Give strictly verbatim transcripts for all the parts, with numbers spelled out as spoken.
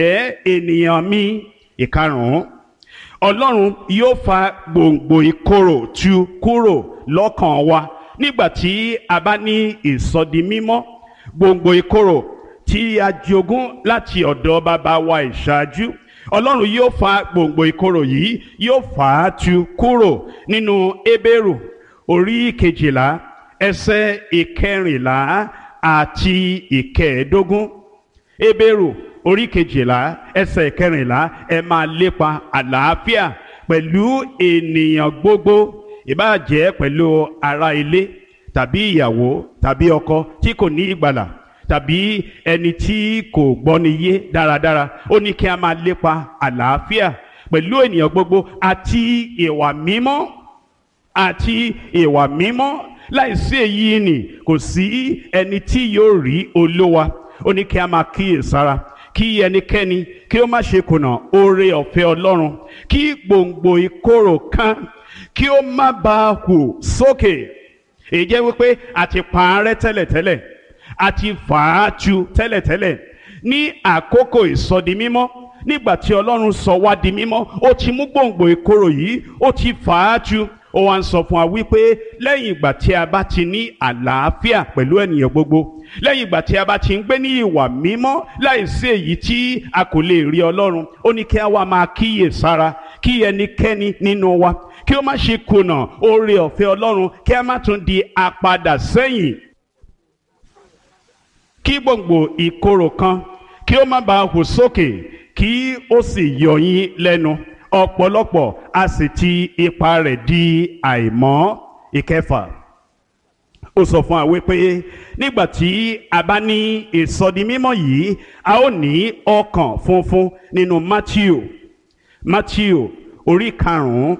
ẹ ènìyàn mi. Ìkarùn-ún, Ọlọ́run yóò fa gbòǹgbò ìkorò tu kúrò lọ́kàn wa nígbà tí a bá ní ìsọdimímọ́. Gbòǹgbò ìkorò tí a jogún láti ọ̀dọ̀ bàbá wa ìṣáájú, Ọlọ́run yóò fa gbòǹgbò ìkorò yìí, yóò fà á tu kúrò nínú Hébérù orí kejìlá ẹsẹ̀ ìkẹrìnlá àti ìkẹẹ̀ẹ́dógún. Hébérù orí kejìlá ẹsẹ̀ ìkẹrìnlá, ẹ máa lépa àlàáfíà pẹ̀lú ènìyàn gbogbo, ìbáà jẹ́ pẹ̀lú ará ilé tàbí ìyàwó tàbí ọkọ tí kò ní ìgbàlà tàbí ẹni tí kò gbọ́ni yé dáradára. Ó ní kí a máa lépa àlàáfíà pẹ̀lú ènìyàn gbogbo àti ìwà mímọ́ àti ìwà mímọ́. Láìsí èyí ni kò sí ẹni tí yóò rí Olúwa. Ó ní kí a máa kíyèsára kí ẹnikẹ́ni kí ó má ṣe kùnà oore ọ̀fẹ́ Ọlọ́run, kí gbòǹgbò ìkorò kan kí ó má bàa hù sókè. Èyí jẹ́ wípé a ti pa á rẹ́ tẹ́lẹ̀tẹ́lẹ̀, a ti fà á tu tẹ́lẹ̀tẹ́lẹ̀ ní àkókò ìsọdimímọ́. Nígbà tí Ọlọ́run sọ wá di mímọ́, ó ti mú gbòǹgbò ìkorò yìí, ó ti fà á tu. Ó wá ń sọ fún wa wípé lẹ́yìn ìgbà tí a bá ti ní àlàáfíà pẹ̀lú ènìyàn gbogbo, lẹ́yìn ìgbà tí a bá ti ń gbé ní ìwà mímọ́ láìsí èyí tí a kò lè rí Ọlọ́run, ó ní kí a wá máa kíyè sára kí ẹnikẹ́ni nínú wa kí ó má ṣe kùnà oore ọ̀fẹ́ Ọlọ́run, kí a má tún di apadà sẹ́yìn, kí gbòǹgbò ìkorò kan kí ó má bàa hù sókè kí ó sì yọ yín lẹ́nu. Ọ̀pọ̀lọpọ̀ a sì ti ipa rẹ̀ di àìmọ́. Ìkẹfà, ó sọ fún wa wípé nígbà tí a bá ní ìsọdimímọ́ yìí, a ó ní ọkàn funfun nínú Mátíù Mátíù orí karùn-ún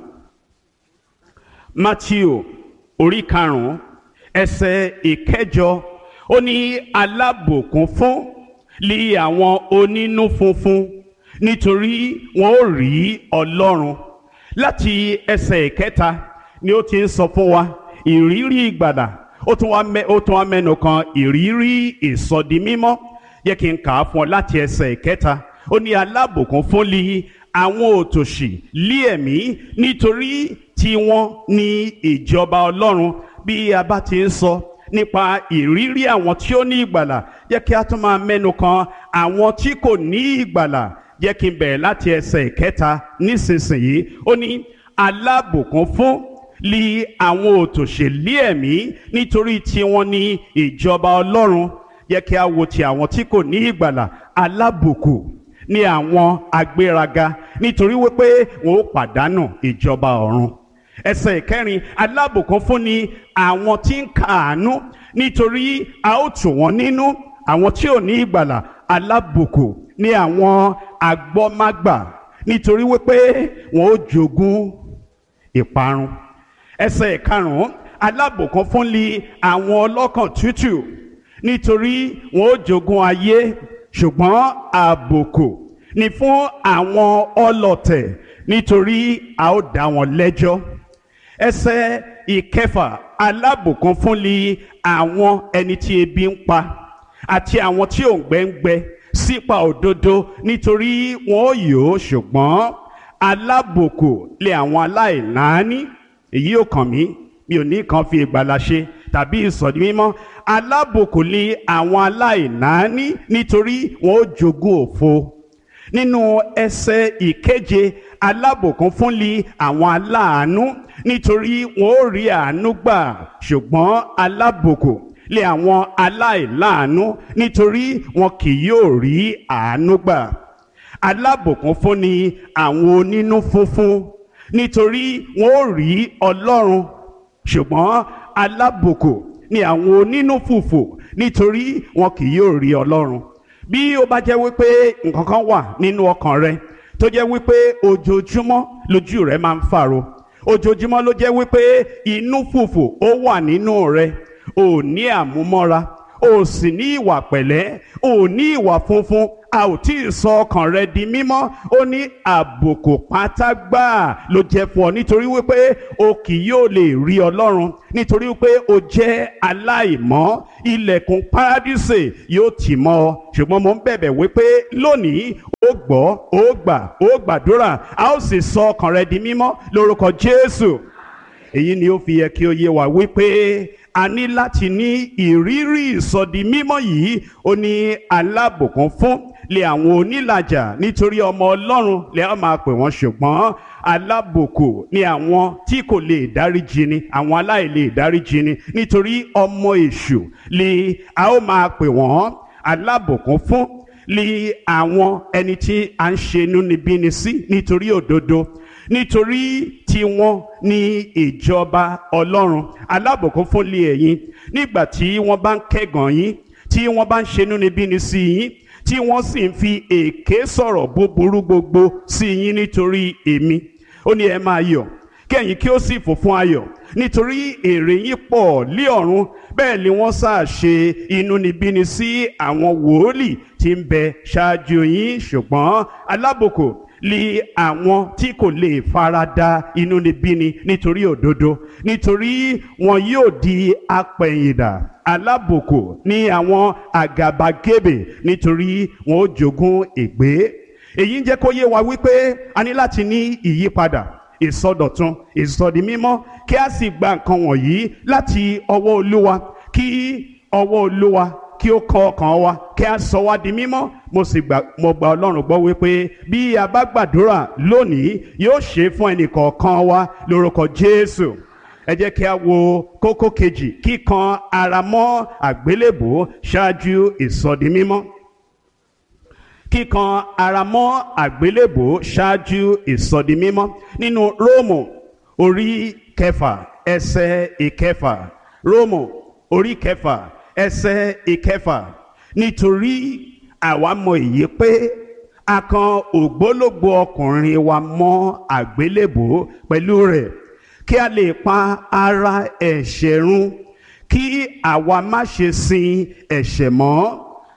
Mátíù orí karùn-ún ẹsẹ̀ ìkẹjọ. Ó ní alábùkún fún li àwọn onínú funfun, nítorí wọn ó rí Ọlọ́run. Láti ẹsẹ̀ ìkẹta ni ó ti ń sọ fún wa ìrírí ìgbàlà. Ó tún wá mẹ́ ó tún wá mẹ́nu kan ìrírí ìsọdimímọ́. Yẹ kí n kà á fún ọ láti ẹsẹ̀ ìkẹta. Ó ní alábùkún fún li àwọn òtòṣì lí ẹ̀mí, nítorí tiwọn ni ìjọba Ọlọ́run. Bí a bá ti ń sọ nípa ìrírí àwọn tí ó ní ìgbàlà, jẹ́ kí a tún máa mẹ́nu kan àwọn tí kò ní ìgbàlà. Jẹ́ kí n bẹ̀rẹ̀ láti ẹsẹ̀ ìkẹta nísinsìnyí. Ó ní alábùkún fún li àwọn òtòṣèlú ẹ̀mí, nítorí tiwọn ni ìjọba Ọlọ́run. Jẹ́ kí a wo ti àwọn tí kò ní ìgbàlà. Alábùkún ni àwọn agbéraga, nítorí wípé wọn ó pàdánù ìjọba ọ̀run. Ẹsẹ̀ ìkẹrin, alábùkún fún ni àwọn tí ń káàánú, nítorí a ó tù wọ́n nínú. Àwọn tí ò ní ìgbàlà, alábùkún ni àwọn agbọ́mágbà, nítorí wípé wọn ó jogún ìparun. Ẹsẹ̀ ìkarùn-ún, alábùkún fún li àwọn ọlọ́kàn tútù, nítorí wọn ó jogún ayé. Ṣùgbọ́n àbùkù ni fún àwọn ọlọ̀tẹ̀, nítorí a ó dá wọn lẹ́jọ́. Ẹsẹ̀ ìkẹfà, alábùkún fún li àwọn ẹni tí ebi ń pa àti àwọn tí òǹgbẹ ń gbẹ sípa òdodo, nítorí wọn ó yó. Ṣùgbọ́n alábùkún lé àwọn aláìláàní. Èyí ò kàn mí, mi ò ní kan fi ìgbàlà ṣe tàbí ìsọdimímọ́. Alábùkún lé àwọn aláìláàní, nítorí wọn ó jogún òfo. Nínú ẹsẹ̀ ìkeje, alábùkún fún li àwọn aláàánú, nítorí wọn ó rí àánú gbà. Ṣùgbọ́n alábùkún lé àwọn aláìláàánú, nítorí wọn kì yóò rí àánú gbà. Alábùkún fún ni àwọn onínú funfun, nítorí wọn ó rí Ọlọ́run. Ṣùgbọ́n alábùkún ni àwọn onínú fùfù, nítorí wọn kì yóò rí Ọlọ́run. Bí ó bá jẹ́ wípé nǹkan kan wà nínú ọkàn rẹ tó jẹ́ wípé ojoojúmọ́ lójú rẹ máa ń fàro, ojoojúmọ́ ló jẹ́ wípé inú fùfù ó wà nínú rẹ, ò ní àmúmọ́ra, ò sì ní ìwà pẹ̀lẹ́, ò ní ìwà funfun, a ò tí ì sọ ọkàn rẹ di mímọ́. Ó ní àbùkù pátá gbáà ló jẹ́ fún ọ nítorí wípé o kì yóò lè rí Ọlọ́run, nítorí wípé o jẹ́ aláìmọ́. Ilẹ̀kùn párádísè yóò tì mọ́ ọ. Ṣùgbọ́n mo ń bẹ̀bẹ̀ wípé lónìí ó gbọ́, ó gbà, ó gbàdúrà, a ó sì sọ ọkàn rẹ di mímọ́ lórúkọ Jésù. Èyí ni ó fi yẹ kí ó yé wa wípé a ní láti ní ìrírí ìsọdi mímọ́ yìí. Ó ní alábùkún fún lé àwọn onílàjà nítorí ọmọ Ọlọ́run lè á máa pè wọ́n, ṣùgbọ́n alábùkù ni àwọn tí kò lè dáríjì ni, àwọn aláìlè dáríjì ni, nítorí ọmọ èṣù lè a ó máa pè wọ́n. Alábùkún fún lé àwọn ẹni tí a ń ṣe inúnibíni sí nítorí òdodo, nítorí tiwọn ní ìjọba Ọlọ́run. Alábùkún fún lé ẹ̀yin nígbà tí wọ́n bá ń kẹ́gàn yín, tí wọ́n bá ń ṣe inúnibíni sí yín, tí wọ́n sì ń fi èké sọ̀rọ̀ búburú gbogbo sí yín nítorí èmi. Ó ní ẹ máa yọ̀, kẹ́yìn kí ó sì fò fún ayọ̀, nítorí èrè yín pọ̀ lé ọ̀run. Bẹ́ẹ̀ ni wọ́n sáà ṣe inúnibíni sí àwọn wòlíì tí ń bẹ ṣáájú yín. Ṣùgbọ́n alábùkù lé àwọn tí kò lè farada inúnibíni nítorí òdodo, nítorí wọn yóò di apẹ̀yìndà. Alábùkù ní àwọn àgàbàgebè, nítorí wọn ó jogún ègbé. Èyí ń jẹ́ kó yé wa wípé a ní láti ní ìyípadà, ìsọdọ̀tun, ìsọdi mímọ́, kí a sì gba nǹkan wọ̀nyí láti ọwọ́ Olúwa, kí ọwọ́ Olúwa kí ó kọ ọkàn wa, kí a sọ wá di mímọ́. Mo sì gbà mo gba Ọlọ́run gbọ́ wípé bí a bá gbàdúrà lónìí yóò ṣe fún ẹnì kọ̀ọ̀kan wa lórúkọ Jésù. Ẹ jẹ́ kí a wo kókó kejì, kíkan ara mọ́ àgbélébùú ṣáájú ìsọdi mímọ́. Kíkan ara mọ́ àgbélébùú ṣáájú ìsọdi mímọ́. Nínú Róòmù orí kẹfà ẹsẹ̀ ìkẹfà. Róòmù orí kẹfà ẹsẹ̀ ìkẹfà. Nítorí àwa mọ èyí pé a kan ògbólógbò ọkùnrin wa mọ́ àgbélébùú pẹ̀lú rẹ̀, kí a lè pa ara ẹ̀ṣẹ̀ run, kí àwa má ṣe sin ẹ̀ṣẹ̀ mọ́.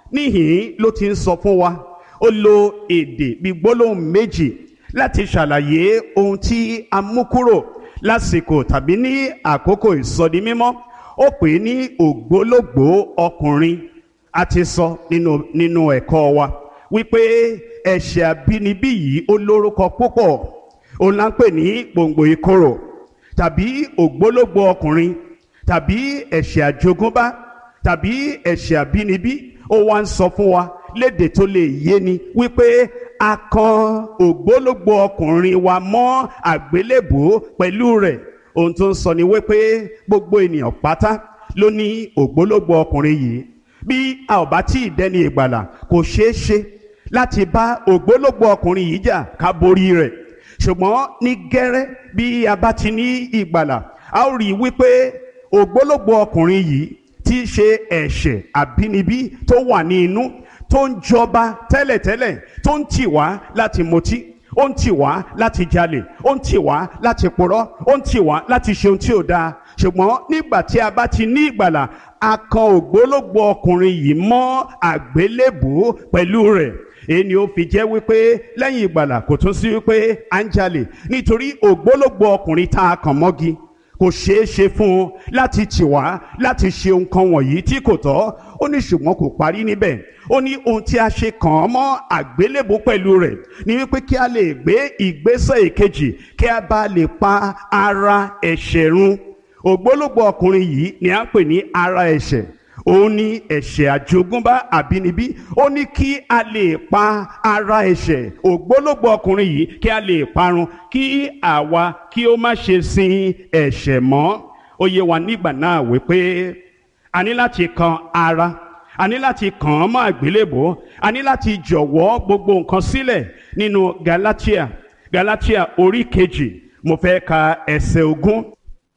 Níhìn ló ti ń sọ fún wa. Ó lo èdè bí gbólóhùn méjì láti ṣàlàyé ohun tí a mú kúrò lásìkò tàbí ní àkókò ìsọdi mímọ́. Ó pè é ní ògbólógbò ọkùnrin. A ti sọ nínú nínú ẹ̀kọ́ wa wípé ẹ̀ṣẹ̀ àbínibí yìí ó lórúkọ púpọ̀. Òun là ń pè ní gbòǹgbò ìkorò, tàbí ògbólógbò ọkùnrin, tàbí ẹ̀ṣẹ̀ àjogúnbá, tàbí ẹ̀ṣẹ̀ àbínibí. Ó wá ń sọ fún wa lédè tó lè yé ni wípé a kan ògbólógbò ọkùnrin wa mọ́ àgbélébùú pẹ̀lú rẹ̀. Ohun tó ń sọ ni wípé gbogbo ènìyàn pátá ló ní ògbólógbò ọkùnrin yìí. Bí a ò bá tí ì dẹni ìgbàlà, kò ṣeé ṣe láti bá ògbólógbò ọkùnrin yìí jà ká borí rẹ̀. Ṣùgbọ́n ní gẹ́rẹ́ bí a bá ti ní ìgbàlà, a ó rí i wípé ògbólógbò ọkùnrin yìí tí í ṣe ẹ̀ṣẹ̀ àbínibí tó wà ní inú, tó ń jọba tẹ́lẹ̀tẹ́lẹ̀, tó ń tì wá láti mutí, ó ń tì wá láti jalè, ó ń tì wá láti purọ́, ó ń tì wá láti ṣe ohun tí ò dáa. Ṣùgbọ́n nígbà tí a bá ti ní ìgbàlà, a kan ògbólógbò ọkùnrin yìí mọ́ àgbélébùú pẹ̀lú rẹ̀. Èyí ni ó fi jẹ́ wípé lẹ́yìn ìgbàlà kò tún sí wípé à ń jalè, nítorí ògbólógbò ọkùnrin tá a kàn mọ́gi kò ṣeé ṣe fún un láti tì wá láti ṣe nǹkan wọ̀nyí tí kò tọ́. Ó ní ṣùgbọ́n kò parí níbẹ̀. Ó ní ohun tí a ṣe kàn án mọ́ àgbélébùú pẹ̀lú rẹ̀ ni wípé kí a lè gbé ìgbésẹ̀ ìkejì, kí a bá lè pa ara ẹ̀ṣẹ̀ run. Ògbólógbò ọkùnrin yìí ni à ń pè ní ara ẹ̀ṣẹ̀. Òun ní ẹ̀ṣẹ̀ àjogúnbá àbínibí. Ó ní kí a lè pa ara ẹ̀ṣẹ̀ ògbólógbò ọkùnrin yìí, kí a lè parun, kí àwa kí ó má ṣe sin ẹ̀ṣẹ̀ mọ́. Ó yé wa nígbà náà wípé a ní láti kan ara, a ní láti kàn án mọ́ àgbélébùú, a ní láti jọ̀wọ́ gbogbo nǹkan sílẹ̀. Nínú Galatia Galatia orí kejì, mo fẹ́ ka ẹsẹ̀ ogún.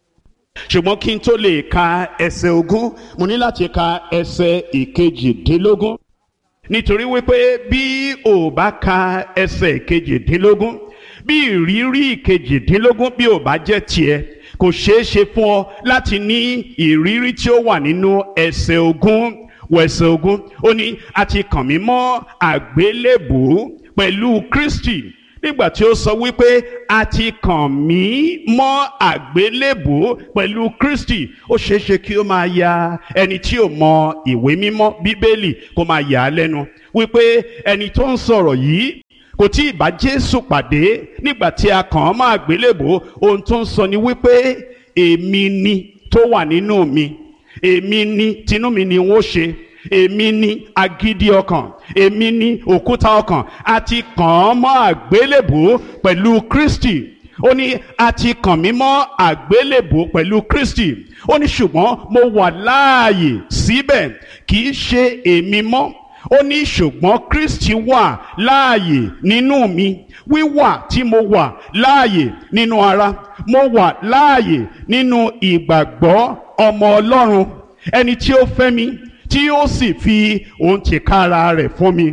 Ṣùgbọ́n kí n tó lè ka ẹsẹ̀ ogún, mo ní láti ka ẹsẹ̀ ìkejìdínlógún. Nítorí wípé bí o bá ka ẹsẹ̀ ìkejìdínlógún, bí ìrírí ìkejìdínlógún bí o bá jẹ́ tiẹ̀, kò ṣeé ṣe fún ọ láti ní ìrírí tí ó wà nínú ẹsẹ̀ ogún. wẹ̀sẹ̀ ogún ó ní a ti kàn mí mọ́ àgbélébùú pẹ̀lú Kristi. Nígbà tí ó sọ wípé a ti kàn mí mọ́ àgbélébùú pẹ̀lú Kristi, ó ṣeéṣe kí ó máa ya ẹni tí ò mọ ìwé mímọ́ Bíbélì kó máa yà á lẹ́nu wípé ẹni tó ń sọ̀rọ̀ yìí kò tí ì bá Jésù pàdé nígbà tí a kàn án mọ́ àgbélébùú. Ohun tó ń sọ ni wípé èmi ni tó wà nínú mi, èmi ni tinú mi ni wọ́n ṣe, èmi ni agídí ọkàn, èmi ni òkúta ọkàn. A ti kàn án mọ́ àgbélébùú pẹ̀lú Kristi. Ó ní a ti kàn mí mọ́ àgbélébùú pẹ̀lú Kristi. Ó ní ṣùgbọ́n mo wà láàyè síbẹ̀, kì í ṣe èmi mọ́. Ó ní ṣùgbọ́n Kristi wà láàyè nínú mi. Wíwà tí mo wà láàyè nínú ara, mo wà láàyè nínú ìgbàgbọ́ ọmọ Ọlọ́run, ẹni tí ó fẹ́ mi, tí ó sì fi òun tìkára rẹ̀ fún mi.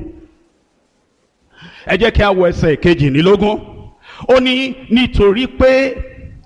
Ẹ jẹ́ kí a wo ẹsẹ̀ kejìlélógún. Ó ní nítorí pé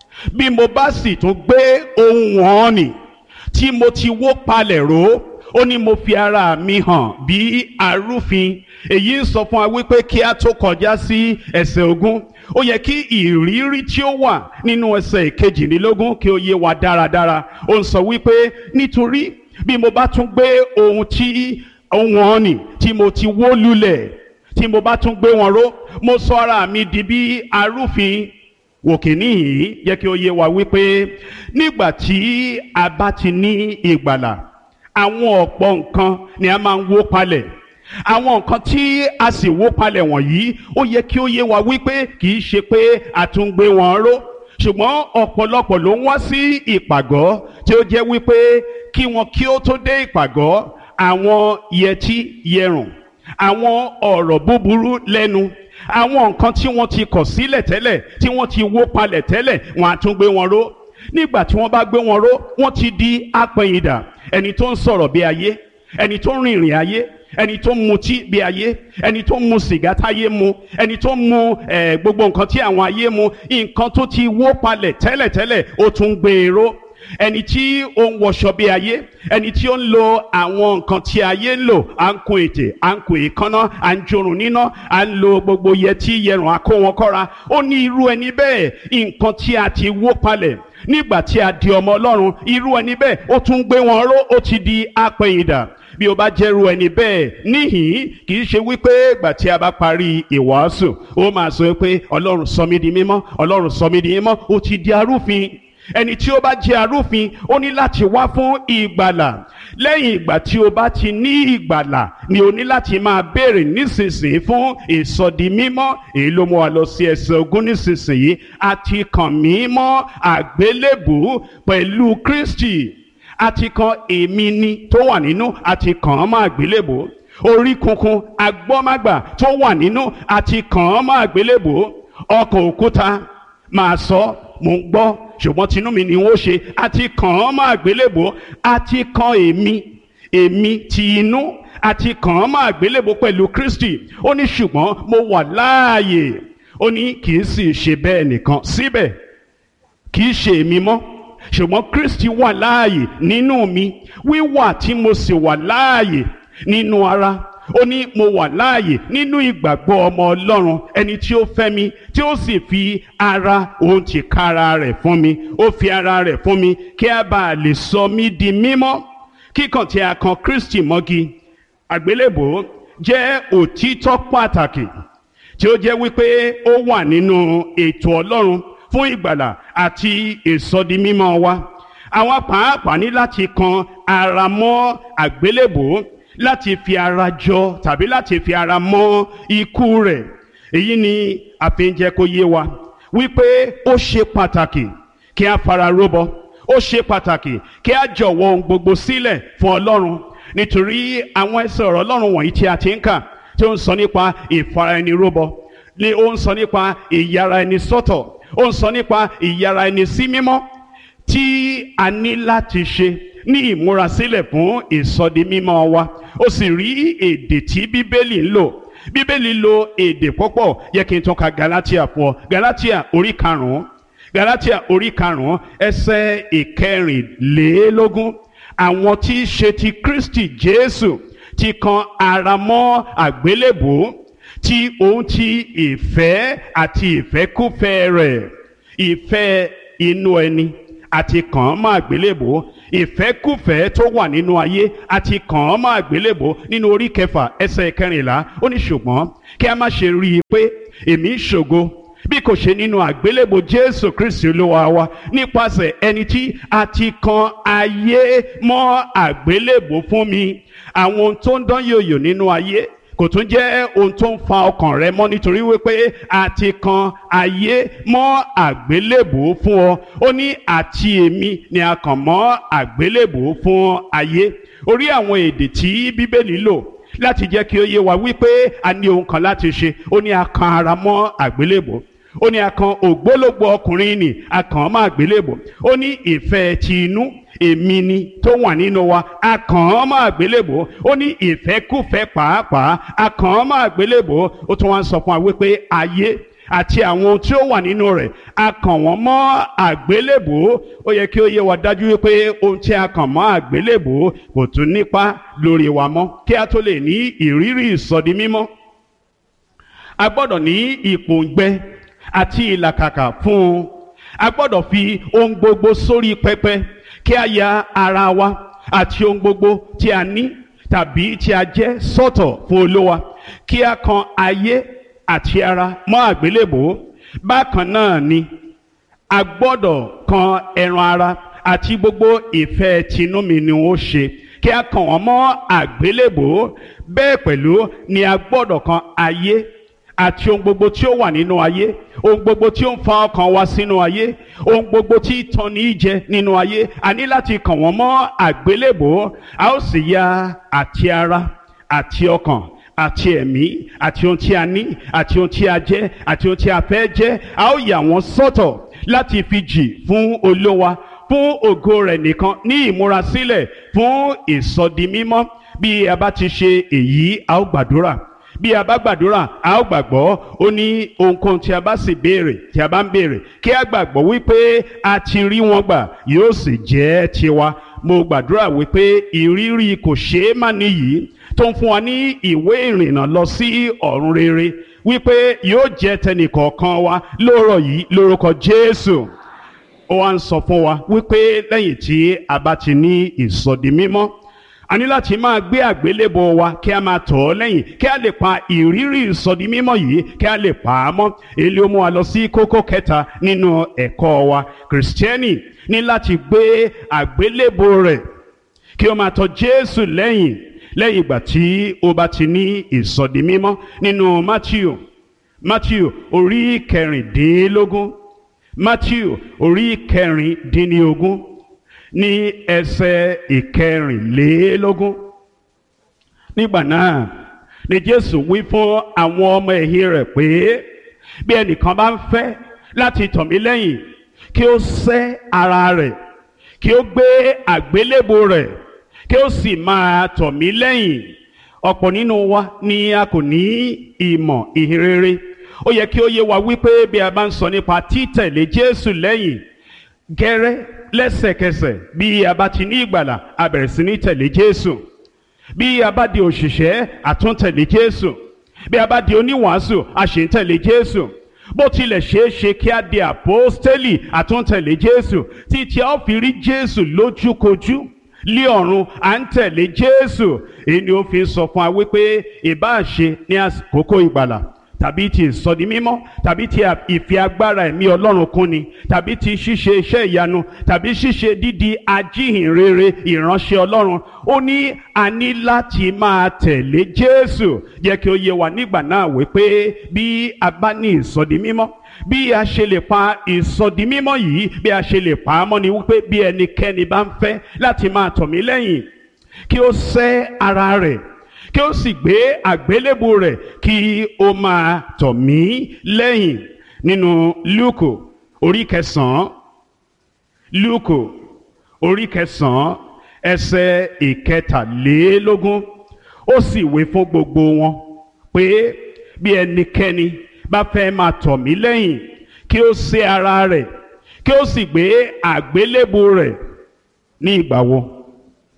bí mo bá sì tún gbé ohun wọn nì tí mo ti wó palẹ̀ ró, ó ní mo fi ara mi hàn bí arúfin. Èyí ń sọ fún wa wípé kí a tó kọjá sí ẹsẹ̀ ogún, ó yẹ kí ìrírí tí ó wà nínú ẹsẹ̀ kejìlélógún kí ó yé wa dáradára. Ó ń sọ wípé nítorí bí mo bá tún gbé ohun tí ohun ọ̀nì tí mo ti wó lulẹ̀, tí mo bá tún gbé wọn ró, mo sọ ara mi di bí arúfin. Wòkè níhìn jẹ́ kí ó yé wa wípé nígbà tí a bá ti ní ìgbàlà, àwọn ọ̀pọ̀ nǹkan ni a máa ń wó palẹ̀. Àwọn nǹkan tí a sì wó palẹ̀ wọ̀nyí, ó yẹ kí ó yé wa wípé kì í ṣe pé a tún gbé wọn ró, ṣùgbọ́n ọ̀pọ̀lọpọ̀ ló ń wá sí ìpàgọ́ tí ó jẹ́ wípé kí wọn kí ó tó dé ìpàgọ́, àwọn yẹtí yẹrùn, àwọn ọ̀rọ̀ búburú lẹ́nu, àwọn nǹkan tí wọ́n ti kọ̀ sílẹ̀ tẹ́lẹ̀, tí wọ́n ti wó palẹ̀ tẹ́lẹ̀, wọ́n á tún gbé wọn ró. Nígbà tí wọ́n bá gbé wọn ró, wọ́n ti di apẹ̀yìndà, ẹni tó ń sọ̀rọ̀ bí ayé, ẹni tó ń rìnrìn ayé, ẹni tó ń mutí bí ayé, ẹni tó ń mu sìgá táyé mu, ẹni tó ń mu eh, gbogbo nǹkan tí àwọn ayé mu. Nǹkan tó ti wó palẹ̀ tẹ́lẹ̀tẹ́lẹ̀ ó tún gbé e ró. Ẹni tí ó ń wọṣọ bí ayé, ẹni tí ó ń lo àwọn nǹkan tí ayé ń lò, à ń kun ètè, à ń kun èékánná, à ń jorùn níná, à ń lo gbogbo yẹtí yẹrùn, à kó wọn kọ́ra. Ó ní irú ẹni bẹ́ẹ̀, nǹkan tí a ti wó palẹ̀ nígbà tí a di ọmọ Ọlọ́run, irú ẹni bẹ́ẹ̀ ó tún gbé wọn ró, ó ti di apẹ̀yìndà. Bí o bá jẹ́rú ẹni bẹ́ẹ̀ níhìn, kì í ṣe wípé ìgbà tí a bá parí ìwàásù ó máa sọ pé Ọlọ́run sọ mí di mímọ́, Ọlọ́run sọ mí di mímọ́. Ó ti di arúfin. Ẹni tí ó bá jẹ́ arúfin, ó ní láti wá fún ìgbàlà. Lẹ́yìn ìgbà tí o bá ti ní ìgbàlà ni o ní láti máa béèrè nísinsìnyí fún ìsọdi mímọ́. Èyí ló mú wa lọ sí ẹsẹ̀ ogún nísinsìnyí. A ti kàn mí mọ́ àgbélébùú pẹ̀lú Kristi. A ti kan èmi ni tó wà nínú, a ti kàn án mọ́ àgbélébùú. Orí kunkun agbọ́mágbà tó wà nínú, a ti kàn án mọ́ àgbélébùú. Ọkàn òkúta máa sọ, mò ń gbọ́, ṣùgbọ́n tinú mi ni wọ́n ṣe. A ti kàn án mọ́ àgbélébùú. A ti kan èmi, èmi ti inú, a ti kàn án mọ́ àgbélébùú pẹ̀lú Kristi. Ó ní ṣùgbọ́n mo wà láàyè. Ó ní kì í sì ṣe bẹ́ẹ̀ nìkan, síbẹ̀ kì í ṣe èmi mọ́, ṣùgbọ́n Kristi wà láàyè nínú mi. Wíwà tí mo sì wà láàyè nínú ara, ó ní mo wà láàyè nínú ìgbàgbọ́ ọmọ Ọlọ́run, ẹni tí ó fẹ́ mi, tí ó sì fi ara òun tìkára rẹ̀ fún mi. Ó fi ara rẹ̀ fún mi kí a bá lè sọ mí di mímọ́. Kíkàn tí a kan Kristi mọ́gi àgbélébùú jẹ́ òtítọ́ pàtàkì tí ó jẹ́ wípé ó wà nínú ètò Ọlọ́run fún ìgbàlà àti ìsọdimímọ́ wa. Àwọn pàápàá ní láti kan ara mọ́ àgbélébùú, láti fi ara jọ tàbí láti fi ara mọ́ ikú rẹ̀. Èyí ni a fi ń jẹ́ kó yé wa wípé ó ṣe pàtàkì kí a fara róbọ. Ó ṣe pàtàkì kí a jọ̀wọ́ ohun gbogbo sílẹ̀ fún Ọlọ́run, nítorí àwọn ẹsẹ̀ ọ̀rọ̀ Ọlọ́run wọ̀nyí tí a ti ń kà, tí ó ń sọ nípa ìfara ẹni róbọ, ni ó ń sọ nípa ìyára ẹni sọ́tọ̀, ó ń sọ nípa ìyára ẹni sí mímọ́ tí a ní láti ṣe ní ìmúrasílẹ̀ fún ìsọdi mímọ́ wa. Ó sì rí èdè tí Bíbélì ń lò. Bíbélì lo èdè púpọ̀. Yẹ kí n tún ka Galatia fún ọ. Galatia orí karùn-ún. Galatia orí karùn-ún ẹsẹ̀ ìkẹrìnlélógún. àwọn tí í ṣe ti Kristi Jésù ti kan ara mọ́ àgbélébùú tí òun ti ìfẹ́ àti ìfẹ́kúfẹ́ rẹ̀, ìfẹ́ inú ẹni àti kàn án mọ́ àgbélébùú, ìfẹ́kúfẹ́ tó wà nínú ayé àti kàn án mọ́ àgbélébùú. Nínú orí kẹfà ẹsẹ̀ kẹrìnlá ó ní ṣùgbọ́n kí a má ṣe rí i pé èmi ń ṣògo bí kò ṣe nínú àgbélébùú Jésù Kristi Olúwa wa, nípasẹ̀ ẹni tí a ti kan ayé mọ́ àgbélébùú fún mi. Àwọn ohun tó ń dán yòyò nínú ayé kò tún jẹ́ ohun tó ń fa ọkàn rẹ mọ́, nítorí wípé a ti kan ayé mọ́ àgbélébùú fún ọ. Ó ní àti èmi ni a kàn mọ́ àgbélébùú fún ayé. Orí àwọn èdè tí Bíbélì lò láti jẹ́ kí ó yé wa wípé a ní ohun kan láti ṣe. Ó ní a kan ara mọ́ àgbélébùú. Ó ní a kan ògbólógbòó ọkùnrin nì, a kàn án mọ́ àgbélébùú. Ó ní ìfẹ́ ti inú, èmi ni tó wà nínú wa, a kàn án mọ́ àgbélébùú. Ó ní ìfẹ́kúfẹ́ pàápàá, a kàn án mọ́ àgbélébùú. Ó tún wá ń sọ fún wa wípé ayé àti àwọn ohun tí ó wà nínú rẹ̀ a kàn wọ́n mọ́ àgbélébùú. Ó yẹ kí ó yé wa dájú wípé ohun tí a kàn mọ́ àgbélébùú kò tún nípa lórí wa mọ́. Kí a tó lè ní ìrírí ìsọdi mímọ́, a gbọ́dọ̀ ní ìpòǹgbẹ àti ìlàkàkà fún un. A gbọ́dọ̀ fi ohun gbogbo sórí pẹpẹ, kí a ya ara wa àti ohun gbogbo tí a ní tàbí tí a jẹ́ sọ́tọ̀ fún Olúwa, kí a kan ayé àti ara mọ́ àgbélébùú. Bákan náà ni a gbọ́dọ̀ kan ẹran ara àti gbogbo ìfẹ́ tinú mi ni ó ṣe, kí a kàn wọ́n mọ́ àgbélébùú. Bẹ́ẹ̀ pẹ̀lú ni a gbọ́dọ̀ kan ayé àti ohun gbogbo tí ó wà nínú ayé, ohun gbogbo tí ó ń fa ọkàn wa sínú ayé, ohun gbogbo tí tàn ní jẹ nínú ayé. A ní láti kàn wọ́n mọ́ àgbélébùú. A ó sì ya àti ara àti ọkàn àti ẹ̀mí àti ohun tí a ní àti ohun tí a jẹ́ àti ohun tí a fẹ́ jẹ́, a ó yà wọ́n sọ́tọ̀ láti fi jì fún Olúwa, fún ògo rẹ̀ nìkan, ní ìmúrasílẹ̀ fún ìsọdi mímọ́. Bí a bá ti ṣe èyí, a ó gbàdúrà. Bí a bá gbàdúrà, a ó gbàgbọ́. Ó ní ohunkóhun tí a bá sì béèrè, tí a bá ń béèrè, kí a gbàgbọ́ wípé a ti rí wọn gbà, yóò sì jẹ́ tiwa. Mo gbàdúrà wípé ìrírí kò ṣeé má níyì tó ń fún wa ní ìwé ìrìnnà lọ sí ọ̀run rere, wípé yóò jẹ́ tẹnìkọ̀ọ̀kan wa lóòrọ̀ yìí lórúkọ Jésù. Ó wá ń sọ fún wa wípé lẹ́yìn tí a bá ti ní ìsọdi mímọ́, a ní láti máa gbé àgbélébùú wa, kí a máa tọ̀ ọ́ lẹ́yìn, kí a lè pa ìrírí ìsọdi mímọ́ yìí, kí a lè pa á mọ́. Èyí ó mú wa lọ sí kókó kẹta nínú ẹ̀kọ́ wa. Kìrìsìtẹ́nì ní láti gbé àgbélébùú rẹ̀, kí ó máa tọ̀ Jésù lẹ́yìn lẹ́yìn ìgbà tí ó bá ti ní ìsọdi mímọ́. Nínú Mátíù Mátíù orí kẹrìndínlógún Mátíù orí kẹrìndínlógún ní ẹsẹ̀ ìkẹrìnlélógún. Nígbà náà ni Jésù wí fún àwọn ọmọ ẹ̀yìn rẹ̀ pé bí ẹnìkan bá ń fẹ́ láti tọ̀ mí lẹ́yìn, kí ó sẹ́ ara rẹ̀, kí ó gbé àgbélébùú rẹ̀, kí ó sì máa tọ̀ mí lẹ́yìn. Ọ̀pọ̀ nínú wa ni a kò ní ìmọ̀ ìhìnrere. Ó yẹ kí ó yé wa wípé bí a bá ń sọ nípa títẹ̀lé Jésù lẹ́yìn, gẹ́rẹ́ lẹ́sẹ̀kẹsẹ̀ bí a bá ti ní ìgbàlà, a bẹ̀rẹ̀ sí ní tẹ̀lé Jésù. Bí a bá di òṣìṣẹ́, a tún tẹ̀lé Jésù. Bí a bá di oníwàásù, a ṣì ń tẹ̀lé Jésù. Bó tilẹ̀ ṣeé ṣe kí a di àpọ́stélì, a tún tẹ̀lé Jésù. Títí a ó fi rí Jésù lójúkojú lé ọ̀run, à ń tẹ̀lé Jésù. Èyí ni ó fi sọ fún wa wípé ìbáà ṣe ní àkókò ìgbàlà, tàbí ti ìsọdi mímọ́, tàbí ti ìfi agbára ẹ̀mí Ọlọ́run kúnni, tàbí ti ṣíṣe iṣẹ́ ìyanu, tàbí ṣíṣe dídi ajíhìnrere ìránṣẹ́ Ọlọ́run. Ó ní a ní láti máa tẹ̀lé Jésù. Jẹ́ kí ó yé wa nígbà náà wípé bí a bá ní ìsọdi mímọ́, bí a ṣe lè pa ìsọdi mímọ́ yìí, bí a ṣe lè pa á mọ́ ni wípé bí ẹnikẹ́ni bá ń fẹ́ láti máa tọ̀ mí lẹ́yìn, kí ó sẹ́ ara rẹ̀, kí ó sì gbé àgbélébùú rẹ̀, kí ó máa tọ̀ mí lẹ́yìn. Nínú Lúùkù orí kẹsàn-án Lúùkù orí kẹsàn-án ẹsẹ̀ ìkẹtàlélógún, ó sì wí fún gbogbo wọn pé bí ẹnikẹ́ni bá fẹ́ máa tọ̀ mí lẹ́yìn, kí ó sẹ́ ara rẹ̀, kí ó sì gbé àgbélébùú rẹ̀. Ní ìgbà wo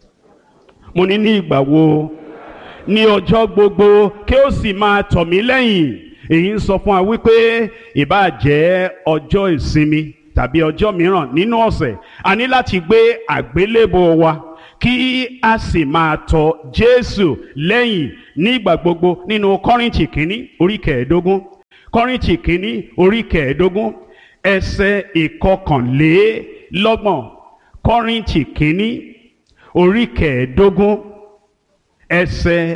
mo ní ní ìgbà wo? Ní ọjọ́ gbogbo, kí ó sì máa tọ̀ mí lẹ́yìn. Èyí ń sọ fún wa wípé ìbáà jẹ́ ọjọ́ ìsinmi tàbí ọjọ́ mìíràn nínú ọ̀sẹ̀, a ní láti gbé àgbélébùú wa kí a sì máa tọ̀ Jésù lẹ́yìn nígbà gbogbo. Nínú Kọ́ríńtì kínní orí kẹẹ̀ẹ́dógún, Kọ́ríńtì kínní orí kẹẹ̀ẹ́dógún ẹsẹ̀ ìkọkànlélọ́gbọ̀n. Kọ́ríńtì kínní orí kẹẹ̀ẹ́dógún ẹsẹ̀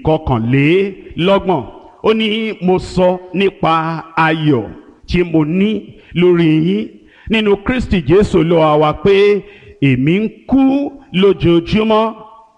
ìkọkànlélọ́gbọ̀n. Ó ní mo sọ nípa ayọ̀ tí mo ní lórí yín nínú Kristi Jésù Olúwa wa pé èmi ń kú lójoojúmọ́,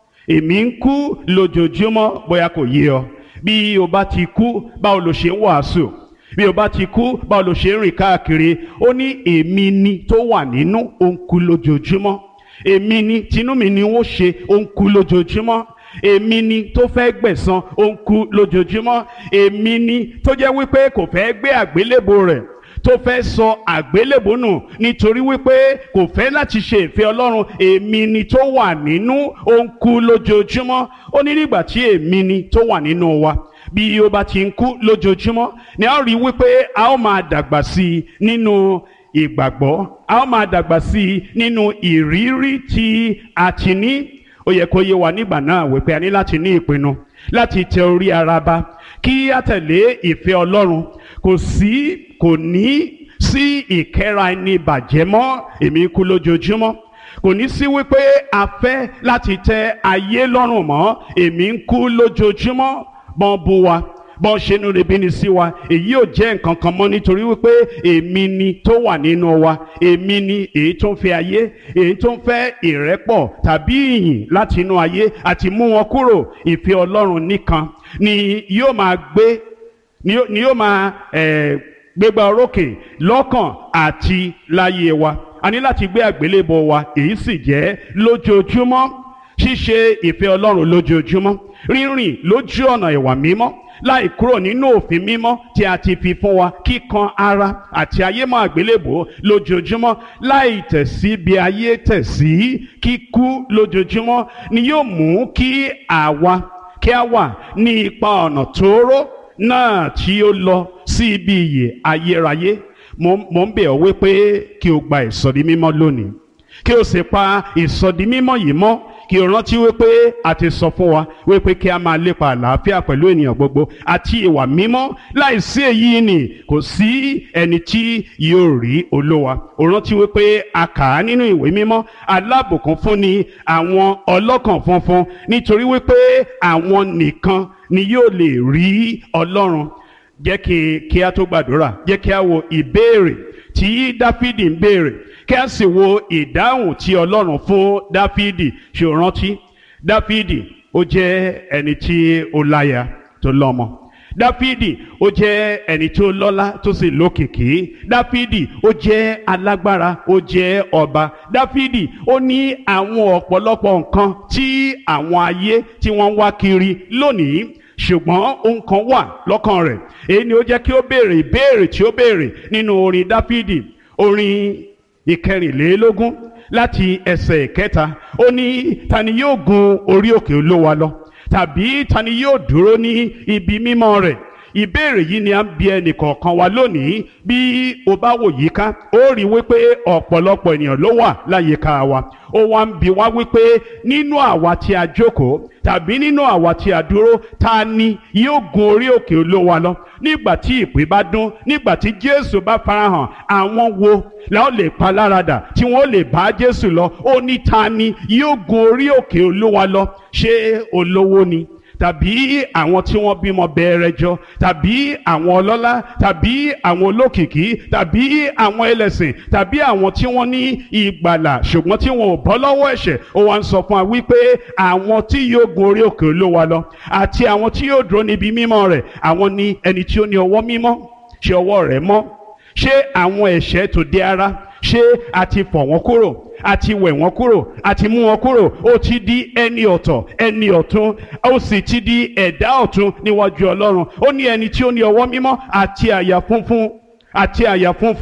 èmi ń kú lójoojúmọ́. Bóyá kò yé ọ, bí o bá ti kú, báwo lo ṣe ń wàásù? Bí o bá ti kú, báwo lo ṣe ń rìn káàkiri? Ó ní èmi ni tó wà nínú, ó ń kú lójoojúmọ́. Èmi ni tinú mi ni ó ṣe, ó ń kú lójoojúmọ́. Èmi ni tó fẹ́ gbẹ̀san, ó ń kú lójoojúmọ́. Èmi ni tó jẹ́ wípé kò fẹ́ gbé àgbélébùú rẹ̀, tó fẹ́ sọ àgbélébùú nù nítorí wípé kò fẹ́ láti ṣe ìfẹ́ Ọlọ́run. Èmi ni tó wà nínú, ó ń kú lójoojúmọ́. Ó ní nígbà tí èmi ni tó wà nínú wa, bí ó bá ti ń kú lójoojúmọ́, ni a ó rí wípé a ó máa dàgbà sí i nínú ìgbàgbọ́, a ó máa dàgbà sí i nínú ìrírí tí a ti ní. Ó yẹ kó yé wa nígbà náà wípé a ní láti ní ìpinnu láti tẹ orí ara ba kí a tẹ̀lé ìfẹ́ Ọlọ́run. Kò sí kò ní sí ìkẹ́ra ẹni bàjẹ́ mọ́. Èmi kú lójoojúmọ́. Kò ní sí wípé a fẹ́ láti tẹ ayé lọ́rùn mọ́. Èmi ń kú lójoojúmọ́. Bọ́n bú wa, bọ́n ṣe inú rebe ni sí wa, èyí ò jẹ́ nǹkan kan mọ́ nítorí wípé èmi ni tó wà nínú wa. Èmi ni èyí tó ń fẹ́ ayé, èyí tó ń fẹ́ ìrẹ́pọ̀ tàbí ìyìn láti inú ayé àti mú wọn kúrò. Ìfẹ́ Ọlọ́run nìkan ni yóò máa gbé ni yóò máa eh, gbégbá orókè lọ́kàn àti láyé wa. A ní láti gbé àgbélébùú wa, èyí sì jẹ́ lójoojúmọ́. Ṣíṣe ìfẹ́ Ọlọ́run lójoojúmọ́, rírìn lójú ọ̀nà ìwà mímọ́ láì kúrò nínú òfin mímọ́ tí a ti fi fún wa, kíkan ara àti ayé mọ́ àgbélébùú lójoojúmọ́, láì tẹ̀sí bí ayé tẹ̀sí, kíkú lójoojúmọ́ ni yóò mú kí àwa kí a wà ní ipa ọ̀nà tóóró náà tí ó lọ sí ibi ìyè ayérayé. Mo ń bẹ̀ ọ́ wípé kí o gba ìsọdi mímọ́ lónìí, kí o sì pa ìsọdi mímọ́ yìí mọ́. Kí o rántí wípé a ti sọ fún wa wípé kí a máa lépa àlàáfíà pẹ̀lú ènìyàn gbogbo àti ìwà mímọ́. Láìsí èyí ni kò sí ẹni tí yóò rí Olúwa. O rántí wípé a kà á nínú ìwé mímọ́, alábùkún fún ni àwọn ọlọ́kàn funfun, nítorí wípé àwọn nìkan ni yóò lè rí Ọlọ́run. Jẹ́ kí kí a tó gbàdúrà, jẹ́ kí a wo ìbéèrè tí Dáfídì ń béèrè, kí a sì wo ìdáhùn tí Ọlọ́run fún Dáfídì. Ṣé o rántí? Dáfídì ó jẹ́ ẹni tí ó láya tó lọ́mọ. Dáfídì ó jẹ́ ẹni tó lọ́lá tó sì lókìkí. Dáfídì ó jẹ́ alágbára, ó jẹ́ ọba. Dáfídì ó ní àwọn ọ̀pọ̀lọpọ̀ nǹkan tí àwọn ayé tí wọ́n ń wá kiri lónìí, ṣùgbọ́n ohun kan wà lọ́kàn rẹ̀. Èyí ni ó jẹ́ kí ó béèrè ìbéèrè tí ó béèrè nínú orin Dáfídì, orin ìkẹrìnlélógún láti ẹsẹ̀ ìkẹta. Ó ní, ta ni yóò gun orí òkè Olúwa lọ, tàbí ta ni yóò dúró ní ibi mímọ́ rẹ̀? Ìbéèrè yìí ni a ń bi ẹnì kọ̀ọ̀kan wa lónìí. Bí o bá wò yíká, ó rí wípé ọ̀pọ̀lọpọ̀ ènìyàn ló wà láyìíká wa. Ó wá ń bi wá wípé nínú àwa tí a jókòó tàbí nínú àwa tí a dúró, ta ni yóò gun orí òkè Olúwa lọ? Nígbà tí ìpè bá dún, nígbà tí Jésù bá farahàn, àwọn wo la ó lè pa láradà tí wọ́n lè bá Jésù lọ? Ó ní, ta ni yóò gun orí òkè Olúwa lọ? Ṣé olówó ni? Tàbí àwọn tí wọ́n bímọ bẹ̀rẹ̀ jọ, tàbí àwọn ọlọ́lá, tàbí àwọn olókìkí, tàbí àwọn ẹlẹ́sìn, tàbí àwọn tí wọ́n ní ìgbàlà ṣùgbọ́n tí wọn ò bọ́ lọ́wọ́ ẹ̀ṣẹ̀? Ó wá ń sọ fún wa wípé àwọn tí yóò gun orí òkè Olúwa lọ àti àwọn tí yóò dúró níbi mímọ́ rẹ̀, àwọn ni ẹni tí ó ní ọwọ́ mímọ́. Ṣé ọwọ́ rẹ̀ mọ́? Ṣé àwọn ẹ̀ṣẹ̀ tòde ara, ṣé a ti fọ̀ wọ́n kúrò, a ti wẹ̀ wọ́n kúrò, a ti mú wọn kúrò? Ó ti di ẹni ọ̀tọ̀, ẹni ọ̀tun, ó sì ti di ẹ̀dá ọ̀tun níwájú Ọlọ́run. Ó ní ẹni tí ó ní ọwọ́ mímọ́ àti àyà funfun, àti àyà funfun,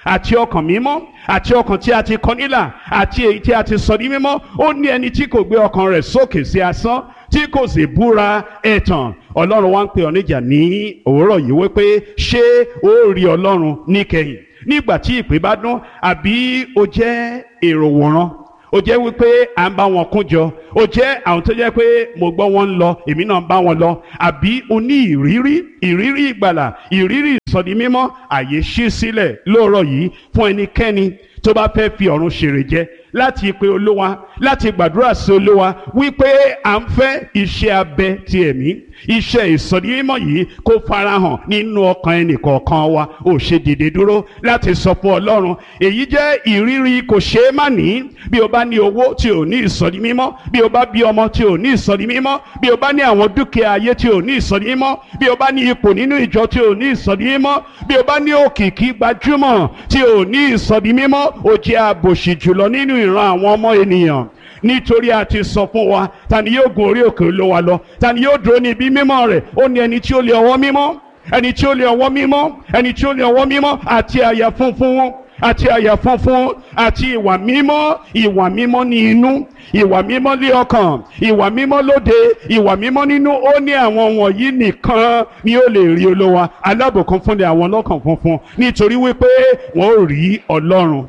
àti ọkàn mímọ́ àti ọkàn tí a ti kọ nílà àti èyí tí a ti sọ ní mímọ́. Ó ní ẹni tí kò gbé ọkàn rẹ̀ sókè sí asán tí kò sì búra ẹ̀tàn. Ọlọ́run wá ń pè ọ́ níjà ní òwúrọ̀ yìí wípé ṣé ó rí Ọlọ́run níkẹyìn nígbà tí ìpè bá dún, àbí ó jẹ́ èrò wòran, ó jẹ́ wípé à ń bá wọn kún jọ, ó jẹ́ àwọn tó jẹ́ pé mo gbọ́ wọn ń lọ èmi náà ń bá wọn lọ, àbí o ní ìrírí ìrírí ìgbàlà, ìrírí ìsọdi mímọ́. Àyè ṣí sílẹ̀ lóòrọ̀ yìí fún ẹnikẹ́ni tó bá fẹ́ fi ọ̀run ṣèrè jẹ láti pe Olúwa, láti gbàdúrà sí Olúwa wípé à ń fẹ́ iṣẹ́ abẹ ti ẹ̀mí, iṣẹ́ ìsọdi mímọ́ yìí kó farahàn nínú ọkàn ẹnìkọ̀ọ̀kan wa. Ó ṣe dìde dúró láti sọ fún Ọlọ́run. Èyí jẹ́ ìrírí kò ṣeé má ní. Bí o bá ní owó tí ò ní ìsọdi mímọ́, bí o bá bí ọmọ tí ò ní ìsọdi mímọ́, bí o bá ní àwọn dúkìá ayé tí ò ní ìsọdi mímọ́, bí o bá ní ipò nínú ìjọ tí ò ní ìsọdi mímọ́, bí o bá ní òkìkí gbajúmọ̀ tí ò ní ìsọdi mímọ́, ó jẹ́ àbòsí jùlọ nínú ìran àwọn ọmọ ènìyàn. Nítorí a ti sọ fún wa, ta ni yóò gun orí òkè Olúwa lọ, ta ni yóò dúró ní ibi mímọ́ rẹ̀? Ó ní ẹni tí ó lé ọwọ́ mímọ́, ẹni tí ó lé ọwọ́ mímọ́, ẹni tí ó lé ọwọ́ mímọ́ àti àyà funfun àti àyà funfun àti ìwà mímọ́. Ìwà mímọ́ ní inú, ìwà mímọ́ ní ọkàn, ìwà mímọ́ lóde, ìwà mímọ́ nínú. Ó ní àwọn wọ̀nyí nìkan ni ó lè rí Olúwa. Alábùkún fún ni àwọn ọlọ́kàn funfun, nítorí wípé wọ́n ó rí Ọlọ́run.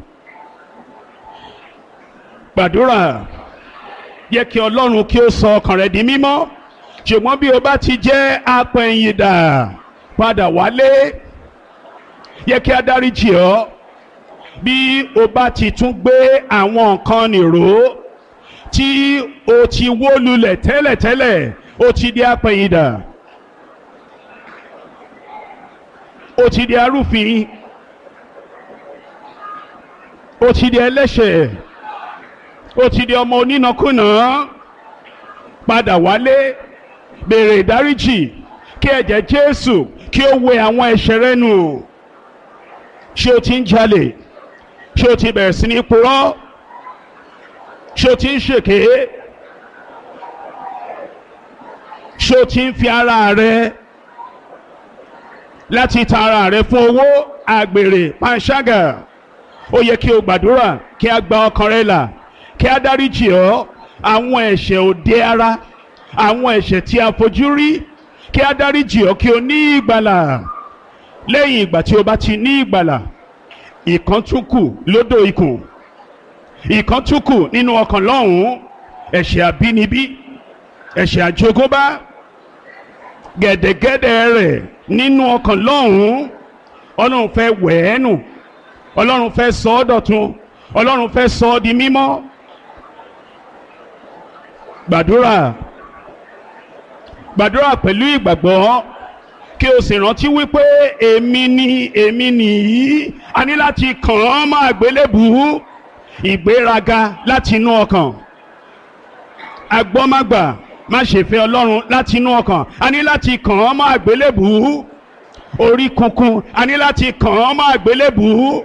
Gbàdúrà, jẹ́ kí Ọlọ́run kí ó sọ ọkàn rẹ di mímọ́. Ṣùgbọ́n bí o bá ti jẹ́ apẹ̀yìndà, padà wálé. Jẹ́ kí a dáríjì ọ́. Bí o bá ti tún gbé àwọn nǹkan nìró tí o ti wó lulẹ̀ tẹ́lẹ̀tẹ́lẹ̀, o ti di apẹ̀yìndà, o ti di arúfin, o ti di ẹlẹ́ṣẹ̀, ó ti di ọmọ onínàkúnà. Padà wálé, béèrè ìdáríjì, kí ẹ̀jẹ̀ Jésù kí ó wẹ àwọn ẹ̀ṣẹ̀ rẹ nù. Ṣé o ti ń jalè? Ṣé o ti bẹ̀rẹ̀ sí ní purọ́? Ṣé o ti ń ṣèké? Ṣé o ti ń fi ara rẹ láti ta ara rẹ fún owó, àgbèrè, panṣágà? Ó yẹ kí o gbàdúrà kí a gba ọkàn rẹ là, kí a dáríjì ọ́ àwọn ẹ̀ṣẹ̀ òde ara, àwọn ẹ̀ṣẹ̀ tí a fojú rí, kí a dáríjì ọ́ kí o ní ìgbàlà. Lẹ́yìn ìgbà tí o bá ti ní ìgbàlà, ìkan tún kù lódò ikùn, ìkan tún kù nínú ọkàn lọ́hùn-ún. Ẹ̀ṣẹ̀ àbínibí, ẹ̀ṣẹ̀ àjogúnbá, gẹ̀dẹ̀gẹ̀dẹ̀ rẹ̀ nínú ọkàn lọ́hùn-ún. Ọlọ́run fẹ́ wẹ̀ ẹ́ nù, Ọlọ́run fẹ́ sọ ọ́ dọ̀tun, Ọlọ́run fẹ́ sọ ọ́ di mímọ́. Gbàdúrà, gbàdúrà pẹ̀lú ìgbàgbọ́, kí o sì rántí wípé èmi ni èmi nìyí. A ní láti kàn án mọ́ àgbélébùú. Ìgbéraga láti inú ọkàn, agbọ́mágbà, má ṣe fẹ́ Ọlọ́run láti inú ọkàn. A ní láti kàn án mọ́ àgbélébùú. Orí kunkun, a ní láti kàn án mọ́ àgbélébùú.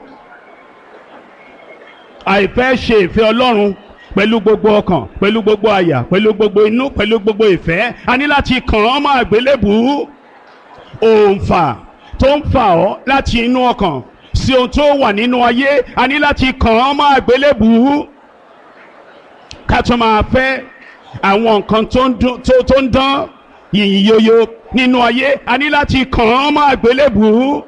Àìfẹ́ ṣe ìfẹ́ Ọlọ́run pẹ̀lú gbogbo ọkàn, pẹ̀lú gbogbo àyà, pẹ̀lú gbogbo inú, pẹ̀lú gbogbo ìfẹ́, a ní láti kàn án mọ́ àgbélébùú. Òǹfà tó ń fà ọ́ láti inú ọkàn sí ohun tó wà nínú ayé, a ní láti kàn án mọ́ àgbélébùú. Ká tó máa fẹ́ àwọn nǹkan tó ń dán yìnyín yoyo nínú ayé, a ní láti kàn án mọ́ àgbélébùú.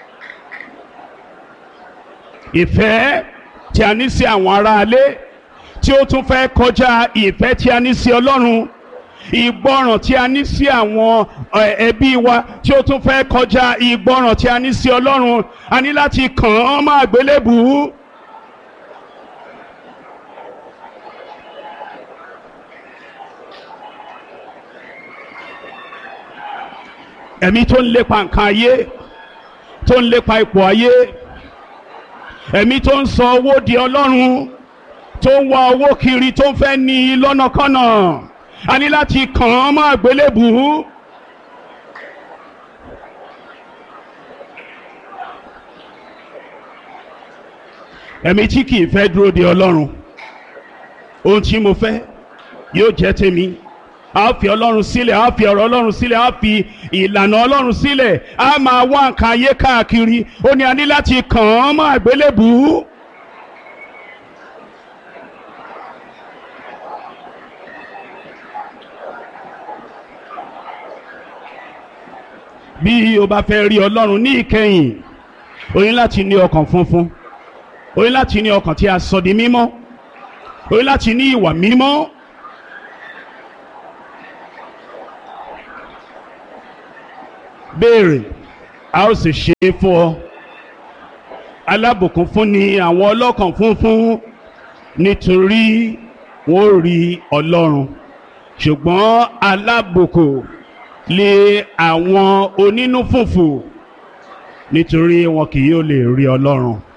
Ìfẹ́ tí a ní sí àwọn aráalé tí ó tún fẹ́ kọjá ìfẹ́ tí a ní sí Ọlọ́run. Ìgbọràn tí a ní sí àwọn ẹbí wa tí ó tún fẹ́ kọjá ìgbọràn tí a ní sí Ọlọ́run. A ní láti kàn án mọ́ àgbélébùú. Ẹ̀mí tó ń lépa nǹkan ayé, tó ń lépa ipò ayé, ẹ̀mí tó ń sọ owó di Ọlọ́run, tó ń wá owó kiri, tó ń fẹ́ ní lọ́nàkọ́nà. A ní láti kàn án mọ́ àgbélébùú. Ẹ̀mí tí kìí fẹ́ dúró de Ọlọ́run. Ohun tí mo fẹ́ yóò jẹ́ tèmi, a fi ọlọ́run sílẹ̀, a fi ọ̀rọ̀ ọlọ́run sílẹ̀, a fi ìlànà ọlọ́run sílẹ̀, a máa wá nǹkan ayé káàkiri. Ó ní a ní láti kàn án mọ́ àgbélébùú. Bí o bá fẹ́ rí ọlọ́run ní ìkẹyìn, o ní láti ní ọkàn funfun, o ní láti ní ọkàn tí a sọ di mímọ́, o ní láti ní ìwà mímọ́. Béèrè, a ó sì ṣe é fún ọ. Alábùkún fún ni àwọn ọlọ́kàn funfun, nítorí wọn ó rí Ọlọ́run. Ṣùgbọ́n alábùkún lé àwọn onínú fùfù, nítorí wọn kì yóò lè rí Ọlọ́run.